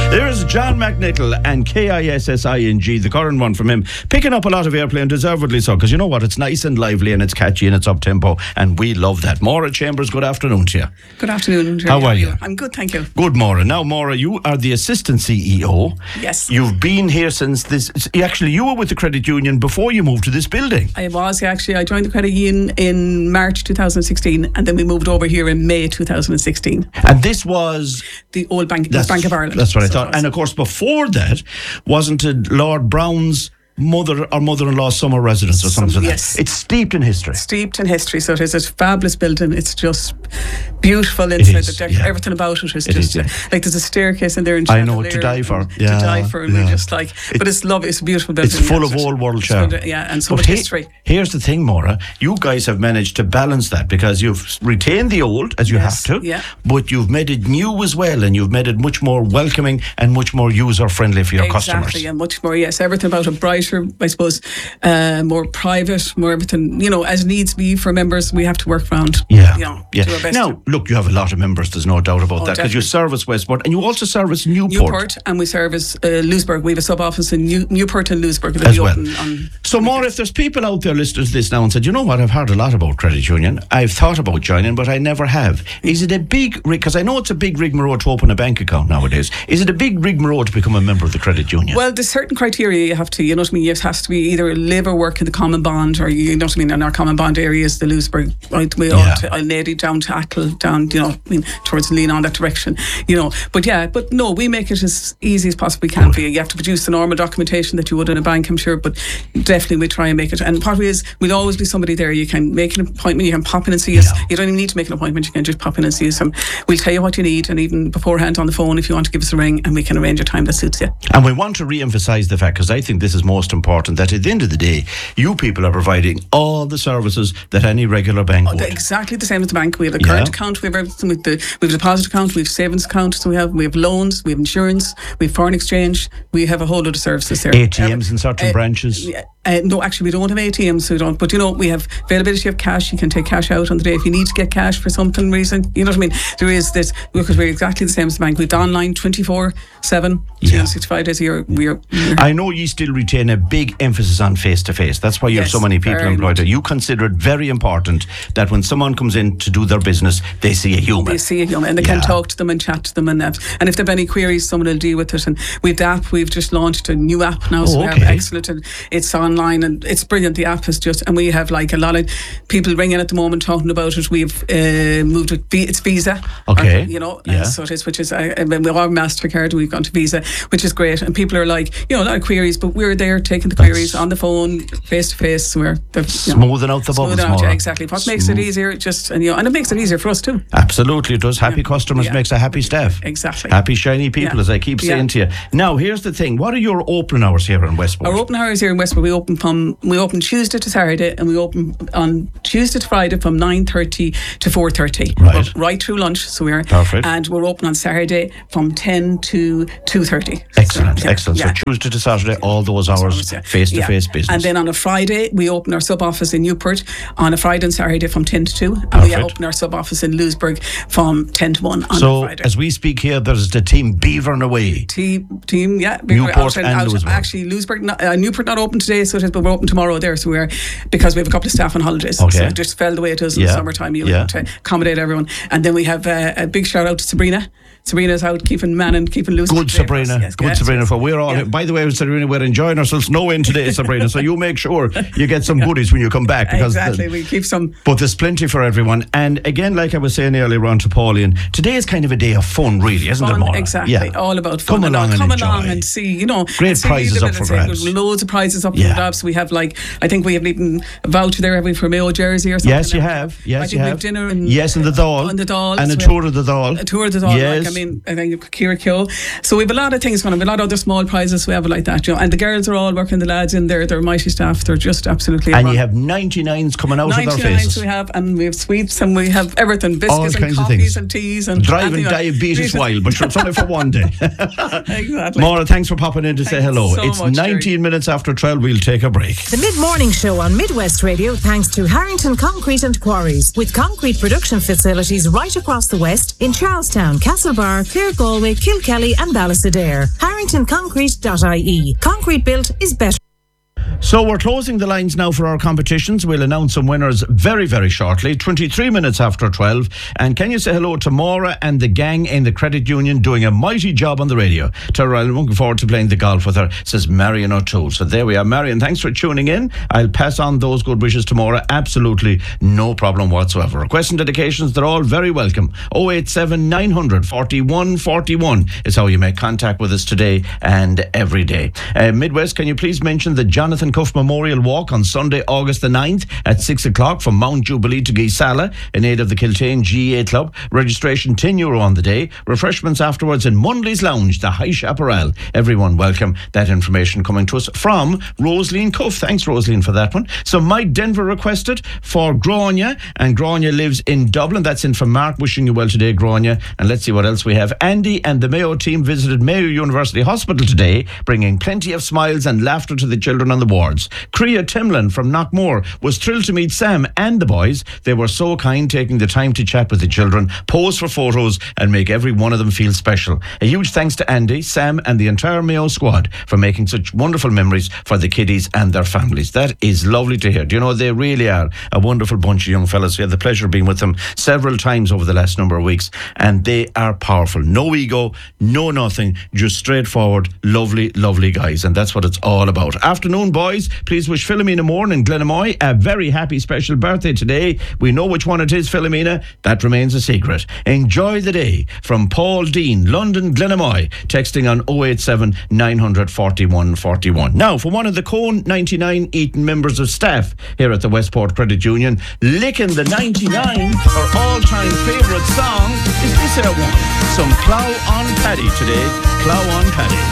There's John McNichol and KISSING, the current one from him, picking up a lot of airplay, and deservedly so, because you know what, it's nice and lively and it's catchy and it's up-tempo, and we love that. Maura Chambers, good afternoon to you. Good afternoon. How are you? I'm good, thank you. Good, Maura. Now, Maura, you are the assistant CEO. Yes. You've been here since this... Actually, you were with the credit union before you moved to this building. I was, actually. I joined the credit union in March 2016, and then we moved over here in May 2016. And this was... The old Bank of Ireland. That's what I thought. And of course, before that, wasn't it Lord Brown's mother or mother-in-law's summer residence or something like that? It's steeped in history. Steeped in history. So it is a fabulous building. It's just beautiful inside. Everything about it is just like there's a staircase in there. And I know, to die for. To die for. And we just like, but it's lovely. It's a beautiful building. It's full of old world charm. And so much history. Here's the thing, Maura. You guys have managed to balance that because you've retained the old as you have to, but you've made it new as well, and you've made it much more welcoming and much more user-friendly for your customers. Exactly, and much more, everything about it brighter, I suppose, more private, more everything, as needs be for members. We have to work around, do our best. Now, look, you have a lot of members, there's no doubt about that, because you service Westport and you also service Newport. And we service Louisburgh. We have a sub-office in Newport and Louisburgh as well. So, Maura, if there's people out there listening to this now and said, you know what, I've heard a lot about Credit Union, I've thought about joining, but I never have. Is it a big, because I know it's a big rigmarole to open a bank account nowadays, is it a big rigmarole to become a member of the Credit Union? Well, there's certain criteria you have to, you have to be either live or work in the Common Bond, or in our Common Bond area is the Louisburgh, right, way up to Alnady, down to Achill, down, towards Lean, that direction, but no, we make it as easy as possibly can for you. You have to produce the normal documentation that you would in a bank, I'm sure, but definitely we try and make it. And part of it is, we'll always be somebody there. You can make an appointment, you can pop in and see us. You don't even need to make an appointment, you can just pop in and see us, and we'll tell you what you need, and even beforehand on the phone if you want to give us a ring, and we can arrange a time that suits you. And we want to re-emphasise the fact, because I think this is most important, that at the end of the day, you people are providing all the services that any regular bank would. Exactly the same as the bank. We have a current account, we have everything, we have a deposit account, we have savings account, so we have loans, we have insurance, we have foreign exchange, we have a whole lot of services there. ATMs in certain branches? No, actually we don't have ATMs, so we don't, but we have availability of cash. You can take cash out on the day if you need to get cash for something reason, you know what I mean. There is this, because we're exactly the same as the bank. We've online 24/7, 365 days a year. I know you still retain a big emphasis on face-to-face. That's why you have so many people employed. You consider it very important that when someone comes in to do their business, they see a human. And they can talk to them and chat to them, and if they have any queries, someone will deal with it. And with the app, we've just launched a new app now, so we have excellent, and it's online and it's brilliant. The app is just, and we have like a lot of people ringing at the moment talking about it. We've moved it, it's Visa, so it is, which is we are MasterCard, we've gone to Visa, which is great, and people are like, a lot of queries, but we're there taking the queries on the phone, face to face. We're smoothing out the bubbles more. Exactly. What makes it easier, and it makes it easier for us too. Absolutely, it does. Happy customers makes a happy staff. Exactly. Happy shiny people, as I keep saying to you. Now, here's the thing. What are your opening hours here in Westport? Our opening hours here in Westport, we open Tuesday to Saturday, and we open on Tuesday to Friday from 9:30 to 4:30. Right through lunch, so we're perfect. And we're open on Saturday from 10 to 2:30. Excellent. So Tuesday to Saturday, all those hours, face-to-face business. And then on a Friday, we open our sub-office in Newport on a Friday and Saturday from 10 to 2. And we open our sub-office in Louisburgh from 10 to 1 on a Friday. So, as we speak here, there's the team beavering away. Newport and Louisburgh. Actually, Newport not open today, so it is, but we're open tomorrow there, so because we have a couple of staff on holidays. So it just fell the way it does in the summertime, to accommodate everyone. And then we have a big shout out to Sabrina. Sabrina's out keeping loose. Good Sabrina. Sabrina. For we're all, by the way, Sabrina, we're enjoying ourselves no end today, Sabrina. So you make sure you get some goodies when you come back. Because we keep some. But there's plenty for everyone. And again, like I was saying earlier on to Pauline, today is kind of a day of fun, really, isn't it, Maura? Exactly. All about fun. Come along and see, great prizes up for grabs. Loads of prizes up for grabs. We have I think we have even a voucher there, have we, for a Mayo jersey or something? Yes, you have. Yes, you have. Dinner and in the Dáil. And a tour of the Dáil. A tour of the Dáil. Yes. I think Kira Kyo. So we have a lot of things going on. We have a lot of other small prizes we have like that, and the girls are all working, the lads in there, they're mighty staff, they're just absolutely and you have 99s coming out of their faces. 99s we have, and we have sweets, and we have everything, biscuits and coffees and teas and driving diabetes wild, but it's only for one day. Exactly. Maura, thanks for popping in to say hello. It's 19 minutes after 12. We'll take a break. The Mid-Morning Show on Midwest Radio, thanks to Harrington Concrete and Quarries, with concrete production facilities right across the West in Charlestown, Castlebar Castlebar, Clare Galway, Kilkelly and Ballysadare. HarringtonConcrete.ie. Concrete built is better. So we're closing the lines now for our competitions. We'll announce some winners very, very shortly. 23 minutes after 12. And can you say hello to Maura and the gang in the credit union doing a mighty job on the radio? Tell her I'm looking forward to playing the golf with her, says Marion O'Toole. So there we are. Marion, thanks for tuning in. I'll pass on those good wishes to Maura. Absolutely no problem whatsoever. Requests and dedications, they're all very welcome. 087 900 41 41 is how you make contact with us today and every day. Midwest, can you please mention the Jonathan Cuff Memorial Walk on Sunday, August the 9th at 6 o'clock from Mount Jubilee to Geesala in aid of the Kiltane GA Club. Registration €10 on the day. Refreshments afterwards in Munley's Lounge, the High Chaparral. Everyone welcome. That information coming to us from Rosaleen Cuff. Thanks, Rosaleen, for that one. So Mike Denver requested for Grania, and Grania lives in Dublin. That's in from Mark. Wishing you well today, Grania. And let's see what else we have. Andy and the Mayo team visited Mayo University Hospital today, bringing plenty of smiles and laughter to the children on the wards. Crea Timlin from Knockmore was thrilled to meet Sam and the boys. They were so kind, taking the time to chat with the children, pose for photos and make every one of them feel special. A huge thanks to Andy, Sam and the entire Mayo squad for making such wonderful memories for the kiddies and their families. That is lovely to hear. Do you know, they really are a wonderful bunch of young fellas. We had the pleasure of being with them several times over the last number of weeks, and they are powerful. No ego, no nothing, just straightforward, lovely, lovely guys, and that's what it's all about. Afternoon, boys. Please wish Philomena Moore in Glenamoy a very happy special birthday today. We know which one it is, Philomena. That remains a secret. Enjoy the day from Paul Dean, London, Glenamoy, texting on 087 900 41 41. Now, for one of the Cone 99 Eton members of staff here at the Westport Credit Union, licking the 99, her all-time favourite song is this here one. Some Clough on Paddy today. Clough on Paddy.